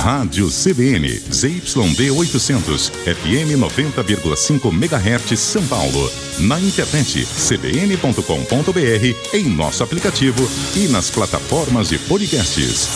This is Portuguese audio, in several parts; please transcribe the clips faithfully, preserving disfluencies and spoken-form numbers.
Rádio C B N, Z Y D oitocentos, F M noventa vírgula cinco megahertz, São Paulo. Na internet, c b n ponto com ponto b r, em nosso aplicativo e nas plataformas de podcasts.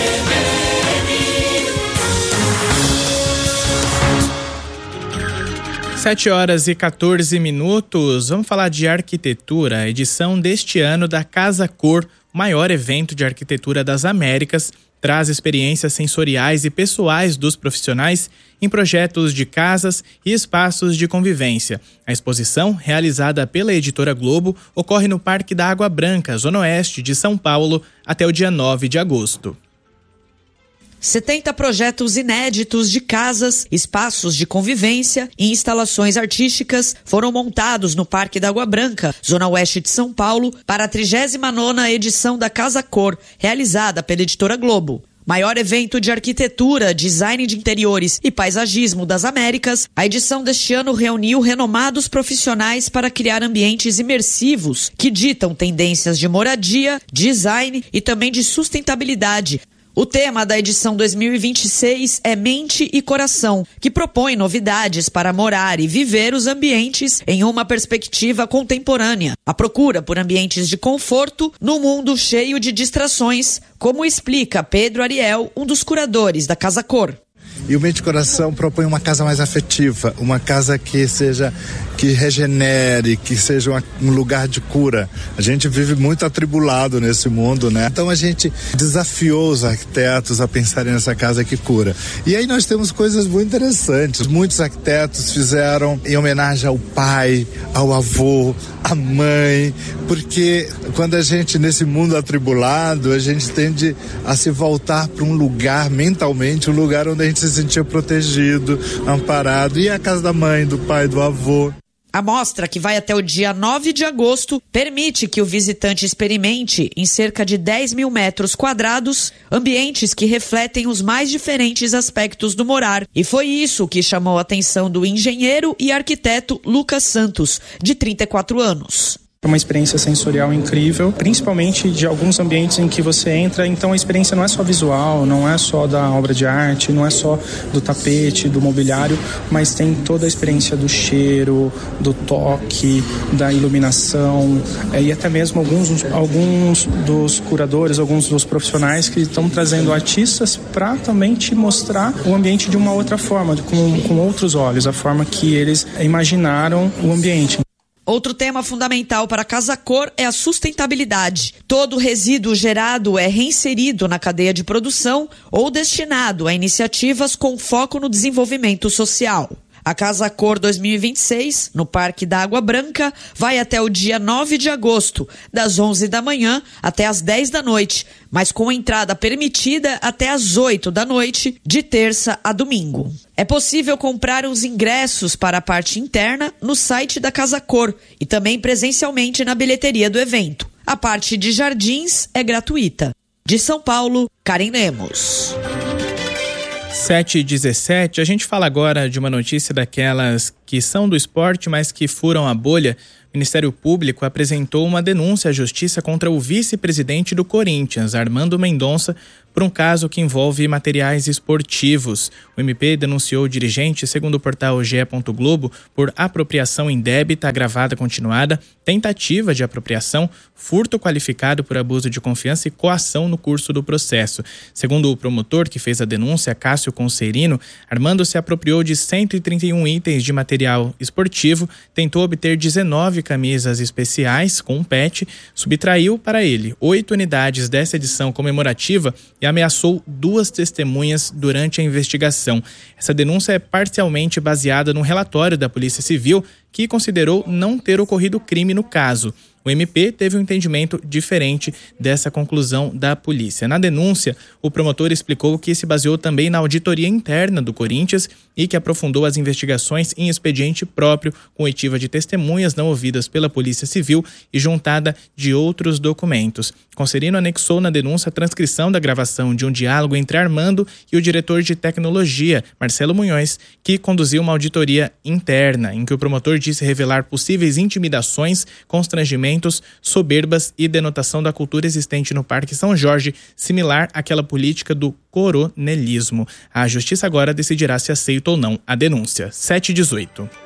sete horas e quatorze minutos. Vamos falar de arquitetura. A edição deste ano da Casa Cor, maior evento de arquitetura das Américas, traz experiências sensoriais e pessoais dos profissionais em projetos de casas e espaços de convivência. A exposição, realizada pela Editora Globo, ocorre no Parque da Água Branca, Zona Oeste de São Paulo, até o dia nove de agosto. setenta projetos inéditos de casas, espaços de convivência e instalações artísticas foram montados no Parque da Água Branca, Zona Oeste de São Paulo, para a trigésima nona edição da Casa Cor, realizada pela Editora Globo. Maior evento de arquitetura, design de interiores e paisagismo das Américas, a edição deste ano reuniu renomados profissionais para criar ambientes imersivos que ditam tendências de moradia, design e também de sustentabilidade. O tema da edição dois mil e vinte e seis é Mente e Coração, que propõe novidades para morar e viver os ambientes em uma perspectiva contemporânea. A procura por ambientes de conforto num mundo cheio de distrações, como explica Pedro Ariel, um dos curadores da Casa Cor. E o Mente e Coração propõe uma casa mais afetiva, uma casa que seja, que regenere, que seja uma, um lugar de cura. A gente vive muito atribulado nesse mundo, né? Então a gente desafiou os arquitetos a pensarem nessa casa que cura. E aí nós temos coisas muito interessantes. Muitos arquitetos fizeram em homenagem ao pai, ao avô, à mãe, porque quando a gente, nesse mundo atribulado, a gente tende a se voltar para um lugar, mentalmente, um lugar onde a gente se sentia protegido, amparado. E a casa da mãe, do pai, do avô. A mostra, que vai até o dia nove de agosto, permite que o visitante experimente, em cerca de dez mil metros quadrados, ambientes que refletem os mais diferentes aspectos do morar. E foi isso que chamou a atenção do engenheiro e arquiteto Lucas Santos, de trinta e quatro anos. Uma experiência sensorial incrível, principalmente de alguns ambientes em que você entra, então a experiência não é só visual, não é só da obra de arte, não é só do tapete, do mobiliário, mas tem toda a experiência do cheiro, do toque, da iluminação, é, e até mesmo alguns, alguns dos curadores, alguns dos profissionais que estão trazendo artistas para também te mostrar o ambiente de uma outra forma, com, com outros olhos, a forma que eles imaginaram o ambiente. Outro tema fundamental para a Casa Cor é a sustentabilidade. Todo resíduo gerado é reinserido na cadeia de produção ou destinado a iniciativas com foco no desenvolvimento social. A Casa Cor dois mil e vinte e seis, no Parque da Água Branca, vai até o dia nove de agosto, das onze da manhã até as dez da noite, mas com entrada permitida até as oito da noite, de terça a domingo. É possível comprar os ingressos para a parte interna no site da Casa Cor e também presencialmente na bilheteria do evento. A parte de jardins é gratuita. De São Paulo, Karen Lemos. sete e dezessete, a gente fala agora de uma notícia daquelas que são do esporte, mas que furam a bolha. O Ministério Público apresentou uma denúncia à Justiça contra o vice-presidente do Corinthians, Armando Mendonça, por um caso que envolve materiais esportivos. O M P denunciou o dirigente, segundo o portal G E. Globo, por apropriação indébita agravada continuada, tentativa de apropriação, furto qualificado por abuso de confiança e coação no curso do processo. Segundo o promotor que fez a denúncia, Cássio Concerino, Armando se apropriou de cento e trinta e um itens de material esportivo, tentou obter dezenove camisas especiais com um pet, subtraiu para ele oito unidades dessa edição comemorativa e ameaçou duas testemunhas durante a investigação. Essa denúncia é parcialmente baseada num relatório da Polícia Civil que considerou não ter ocorrido crime no caso. O M P teve um entendimento diferente dessa conclusão da polícia. Na denúncia, o promotor explicou que se baseou também na auditoria interna do Corinthians e que aprofundou as investigações em expediente próprio, com oitiva de testemunhas não ouvidas pela Polícia Civil e juntada de outros documentos. Concerino anexou na denúncia a transcrição da gravação de um diálogo entre Armando e o diretor de tecnologia, Marcelo Munhoz, que conduziu uma auditoria interna, em que o promotor disse revelar possíveis intimidações, constrangimentos monumentos, soberbas e denotação da cultura existente no Parque São Jorge, similar àquela política do coronelismo. A Justiça agora decidirá se aceita ou não a denúncia. sete e dezoito.